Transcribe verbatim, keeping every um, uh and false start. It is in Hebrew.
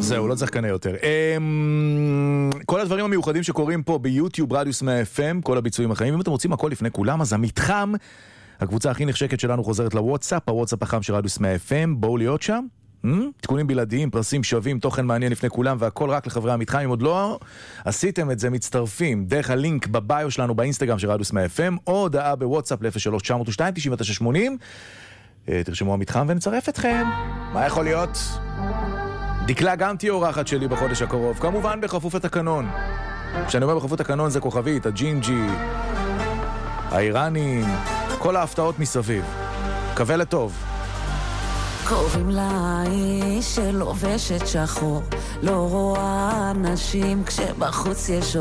זהו, לא צריך כנראה יותר. כל הדברים המיוחדים שקורים פה ביוטיוב, רדיוס מאה אף אם, כל הביצועים החיים, אם אתם רוצים הכל לפני כולם, אז המתחם, הקבוצה הכי נחשקת שלנו חוזרת לוואטסאפ, הוואטסאפ החם של רדיוס מאה אף אם, בואו להיות שם. תיקונים בלעדיים, פרסים שווים, תוכן מעניין לפני כולם, והכל רק לחברי המתחם. אם עוד לא עשיתם את זה, מצטרפים דרך הלינק בביו שלנו באינסטגרם של רדיוס מאה אף אם, או הודעה בוואטסאפ ל-אפס שלוש תשע אפס שתיים תשע תשע שמונים. תרשמו המתחם ונצרף אתכם. מה יכול להיות? דקלה גם תהיה אורחת שלי בחודש הקרוב, כמובן בכפוף התקנון. כשאני אומר בכפוף התקנון זה כוכבית, הג'ינג'י, האיראנים, כל ההפתעות מסביב. קווה לטוב. קוראים לאיש שלובשת שחור, לא רואה אנשים כשבחוץ יש